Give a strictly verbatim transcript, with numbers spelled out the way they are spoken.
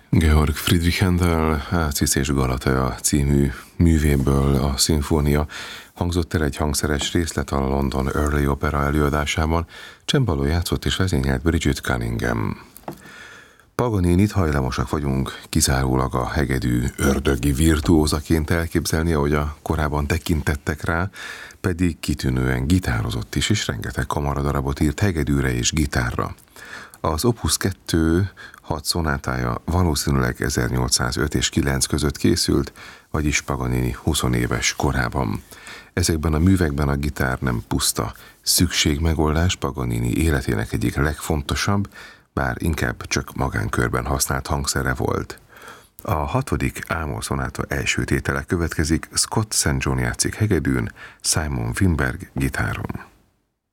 Georg Friedrich Händel Cis és Galatea című művéből a szimfónia hangzott el egy hangszeres részlet a London Early Opera előadásában. Csembaló játszott és vezényelt Bridget Cunningham. Paganinit hajlamosak vagyunk kizárólag a hegedű ördögi virtuózaként elképzelni, ahogy a korábban tekintettek rá, pedig kitűnően gitározott is, és rengeteg kamaradarabot írt hegedűre és gitárra. Az Opus kettő hat szonátája valószínűleg ezernyolcszázöt és kilenc között készült, vagyis Paganini húsz éves korában. Ezekben a művekben a gitár nem puszta szükségmegoldás, Paganini életének egyik legfontosabb, bár inkább csak magánkörben használt hangszere volt. A hatodik Ámol szonáta első tétele következik, Scott Saint John játszik hegedűn, Simon Winberg gitáron.